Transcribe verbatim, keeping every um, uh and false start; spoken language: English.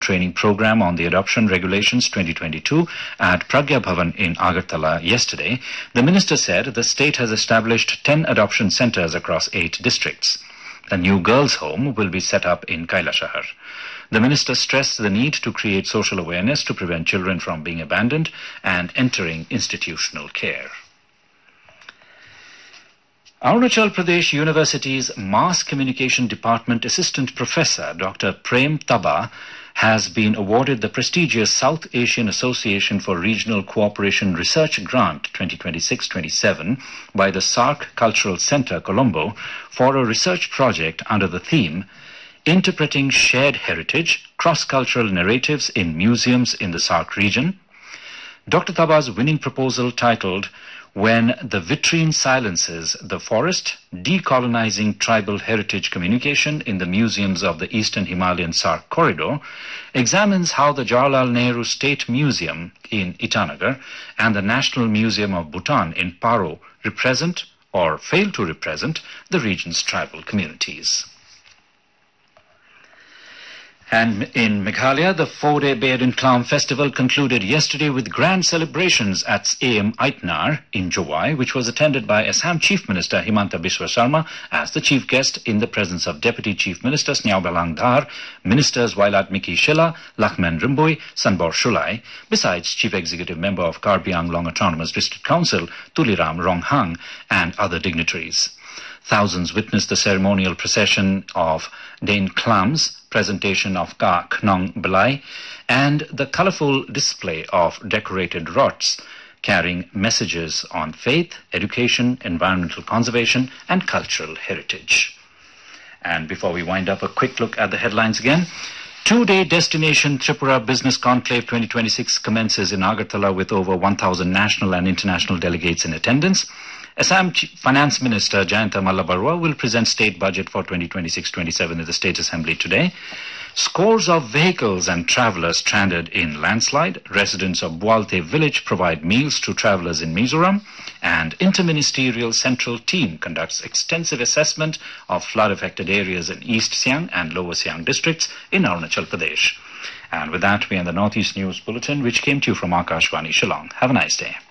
training program on the Adoption Regulations twenty twenty-two at Pragya Bhavan in Agartala yesterday, the minister said the state has established ten adoption centres across eight districts. A new girls' home will be set up in Kailashahar. The minister stressed the need to create social awareness to prevent children from being abandoned and entering institutional care. Arunachal Pradesh University's Mass Communication Department Assistant Professor Doctor Prem Taba has been awarded the prestigious South Asian Association for Regional Cooperation Research Grant twenty twenty-six twenty-seven by the SARC Cultural Centre, Colombo, for a research project under the theme Interpreting Shared Heritage, Cross-Cultural Narratives in Museums in the SARC Region. Doctor Taba's winning proposal, titled When the Vitrine Silences the Forest, Decolonizing Tribal Heritage Communication in the Museums of the Eastern Himalayan SARC Corridor, examines how the Jawaharlal Nehru State Museum in Itanagar and the National Museum of Bhutan in Paro represent or fail to represent the region's tribal communities. And in Meghalaya, the four-day Beard and Clown Festival concluded yesterday with grand celebrations at A M Aitnar in Jowai, which was attended by Assam Chief Minister Himanta Biswa Sarma as the chief guest in the presence of Deputy Chief Minister Snyao Balang Dhar, Ministers Wailat Miki Shila, Lakman Rimbui, Sanbor Shulai, besides Chief Executive Member of Karbi Anglong Autonomous District Council, Tuliram Ronghang, and other dignitaries. Thousands witnessed the ceremonial procession of Dane Clams, presentation of Ka Knong Belai, and the colorful display of decorated rots carrying messages on faith, education, environmental conservation, and cultural heritage. And before we wind up, a quick look at the headlines again. Two-day destination Tripura Business Conclave twenty twenty-six commences in Agartala with over one thousand national and international delegates in attendance. Assam Finance Minister Jayanta Malla Barua will present state budget for twenty twenty-six twenty-seven in the State Assembly today. Scores of vehicles and travellers stranded in landslide. Residents of Bualte village provide meals to travellers in Mizoram. And Interministerial Central Team conducts extensive assessment of flood-affected areas in East Siang and Lower Siang districts in Arunachal Pradesh. And with that, we end the Northeast News Bulletin, which came to you from Akashvani Shillong. Have a nice day.